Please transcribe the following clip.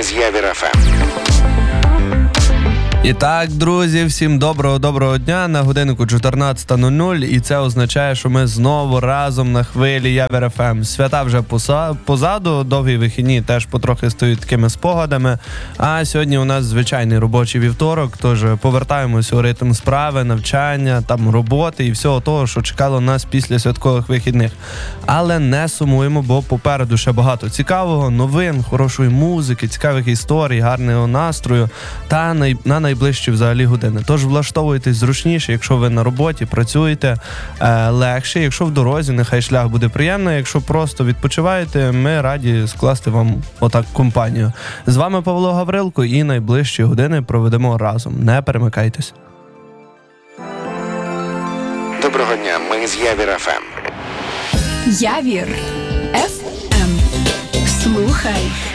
з Явір ФМ. І так, друзі, всім доброго дня. На годиннику 14:00, і це означає, що ми знову разом на хвилі Явір ФМ. Свята вже позаду, довгі вихідні теж потрохи стають такими спогадами. А сьогодні у нас звичайний робочий вівторок, тож повертаємося у ритм справи, навчання, там роботи і всього того, що чекало нас після святкових вихідних. Але не сумуємо, бо попереду ще багато цікавого, новин, хорошої музики, цікавих історій, гарного настрою та на найближчі взагалі години. Тож влаштовуйтесь зручніше, якщо ви на роботі, працюєте, легше. Якщо в дорозі, нехай шлях буде приємний. Якщо просто відпочиваєте, ми раді скласти вам отак компанію. З вами Павло Гаврилко, і найближчі години проведемо разом. Не перемикайтесь. Доброго дня, ми з Явір ФМ. Явір ФМ. Слухай